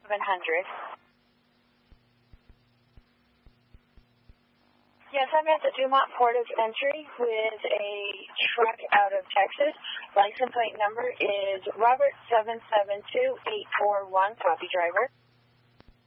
700. Yes, I'm at the Dumont Port of Entry with a truck out of Texas. License plate number is Robert 772841. Copy, driver.